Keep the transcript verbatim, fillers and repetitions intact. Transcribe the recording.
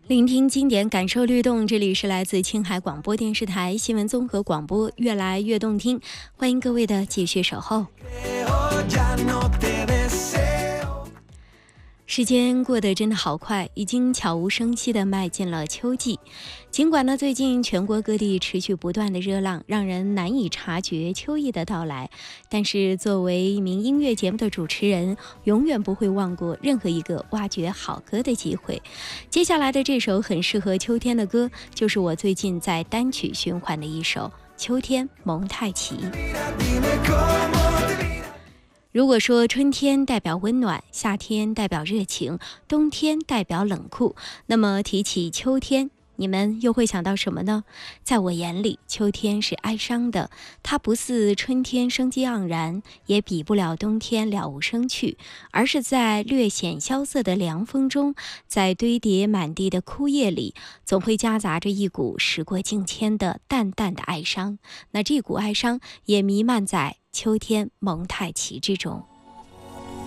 聆听经典，感受律动。这里是来自青海广播电视台新闻综合广播，越来越动听。欢迎各位的继续守候。时间过得真的好快，已经悄无声息地迈进了秋季。尽管呢，最近全国各地持续不断的热浪，让人难以察觉秋意的到来，但是作为一名音乐节目的主持人，永远不会忘过任何一个挖掘好歌的机会。接下来的这首很适合秋天的歌，就是我最近在单曲循环的一首《秋天蒙太奇》。如果说春天代表温暖，夏天代表热情，冬天代表冷酷，那么提起秋天，你们又会想到什么呢？在我眼里，秋天是哀伤的，它不似春天生机盎然，也比不了冬天了无生趣，而是在略显萧瑟的凉风中，在堆叠满地的枯叶里，总会夹杂着一股时过境迁的淡淡的哀伤。那这股哀伤也弥漫在秋天蒙太奇之中。